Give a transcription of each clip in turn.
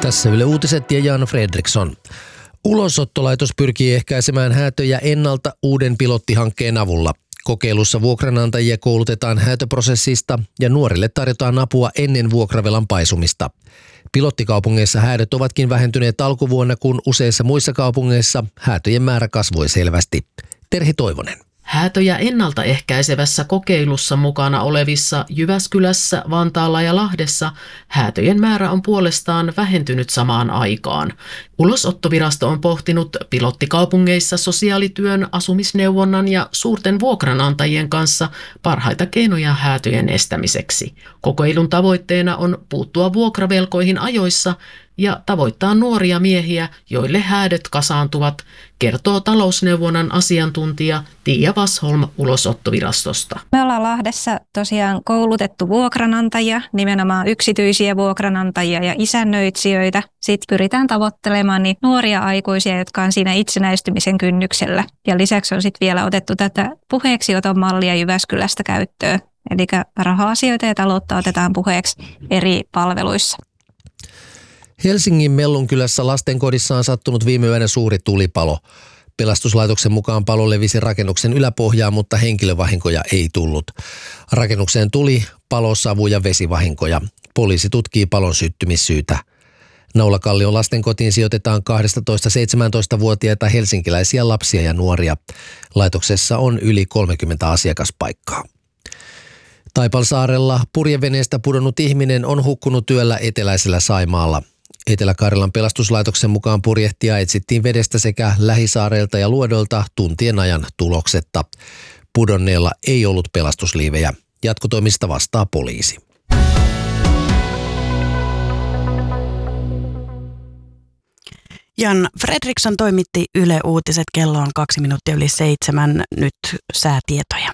Tässä Yle Uutiset ja Jan Fredriksson. Ulosottolaitos pyrkii ehkäisemään häätöjä ennalta uuden pilottihankkeen avulla. Kokeilussa vuokranantajia koulutetaan häätöprosessista ja nuorille tarjotaan apua ennen vuokravelan paisumista. Pilottikaupungeissa häädöt ovatkin vähentyneet alkuvuonna, kun useissa muissa kaupungeissa häätöjen määrä kasvoi selvästi. Terhi Toivonen. Häätöjä ennaltaehkäisevässä kokeilussa mukana olevissa Jyväskylässä, Vantaalla ja Lahdessa häätöjen määrä on puolestaan vähentynyt samaan aikaan. Ulosottovirasto on pohtinut pilottikaupungeissa sosiaalityön, asumisneuvonnan ja suurten vuokranantajien kanssa parhaita keinoja häätöjen estämiseksi. Kokeilun tavoitteena on puuttua vuokravelkoihin ajoissa ja tavoittaa nuoria miehiä, joille häädöt kasaantuvat, kertoo talousneuvonnan asiantuntija Tiia Vasholm Ulosottovirastosta. Me ollaan Lahdessa tosiaan koulutettu vuokranantajia, nimenomaan yksityisiä vuokranantajia ja isännöitsijöitä. Sitten pyritään tavoittelemaan niin nuoria aikuisia, jotka on siinä itsenäistymisen kynnyksellä. Ja lisäksi on sitten vielä otettu tätä puheeksioton mallia Jyväskylästä käyttöön. Eli raha-asioita ja taloutta otetaan puheeksi eri palveluissa. Helsingin Mellunkylässä lastenkodissa on sattunut viime yönä suuri tulipalo. Pelastuslaitoksen mukaan palo levisi rakennuksen yläpohjaan, mutta henkilövahinkoja ei tullut. Rakennukseen tuli palosavu- ja vesivahinkoja. Poliisi tutkii palon syttymissyytä. Naulakallion lastenkotiin sijoitetaan 12-17-vuotiaita helsinkiläisiä lapsia ja nuoria. Laitoksessa on yli 30 asiakaspaikkaa. Taipalsaarella purjeveneestä pudonnut ihminen on hukkunut yöllä eteläisellä Saimaalla. Etelä-Karjalan pelastuslaitoksen mukaan purjehtia etsittiin vedestä sekä lähisaareilta ja luodolta tuntien ajan tuloksetta. Pudonneella ei ollut pelastusliivejä. Jatkotoimista vastaa poliisi. Jan Fredriksson toimitti Yle Uutiset, kello on 2 minuuttia yli 7, nyt säätietoja.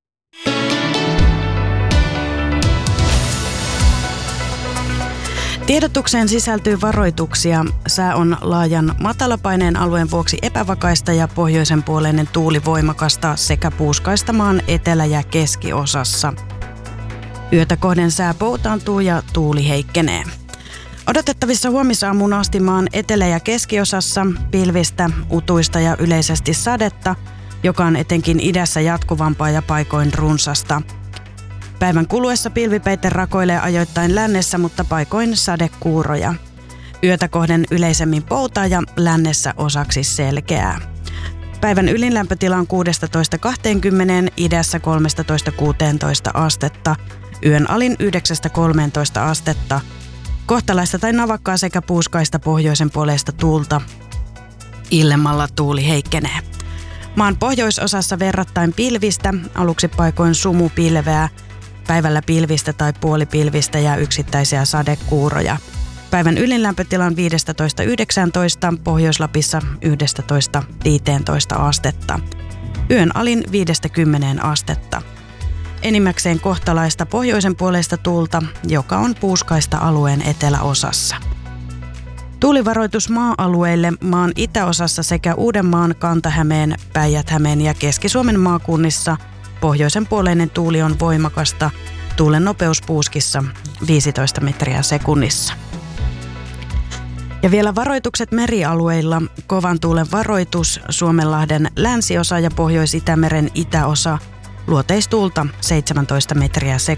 Tiedotukseen sisältyy varoituksia. Sää on laajan matalapaineen alueen vuoksi epävakaista ja pohjoisen puoleinen tuuli voimakasta sekä puuskaista maan etelä- ja keskiosassa. Yötä kohden sää poutaantuu ja tuuli heikkenee. Odotettavissa huomisaamuun asti maan etelä- ja keskiosassa pilvistä, utuista ja yleisesti sadetta, joka on etenkin idässä jatkuvampaa ja paikoin runsasta. Päivän kuluessa pilvipeite rakoilee ajoittain lännessä, mutta paikoin sadekuuroja. Yötä kohden yleisemmin poutaa ja lännessä osaksi selkeää. Päivän ylinlämpötila on 16-20, idässä 13-16 astetta. Yön alin 9-13 astetta. Kohtalaista tai navakkaa sekä puuskaista pohjoisen puoleista tuulta. Illemmalla tuuli heikkenee. Maan pohjoisosassa verrattain pilvistä, aluksi paikoin sumupilveä. Päivällä pilvistä tai puolipilvistä ja yksittäisiä sadekuuroja. Päivän ylinlämpötila on 15-19, Pohjois-Lapissa 11-15 astetta. Yön alin 5-10 astetta. Enimmäkseen kohtalaista pohjoisen puoleista tuulta, joka on puuskaista alueen eteläosassa. Tuulivaroitus maa-alueille maan itäosassa sekä Uudenmaan, Kanta-Hämeen, Päijät-Hämeen ja Keski-Suomen maakunnissa. Pohjoisen puoleinen tuuli on voimakasta, tuulen nopeus puuskissa 15 metriä sekunnissa. Ja vielä varoitukset merialueilla. Kovan tuulen varoitus Suomenlahden länsiosa ja Pohjois-Itämeren itäosa. Luoteistuulta 17 metriä sekunnissa.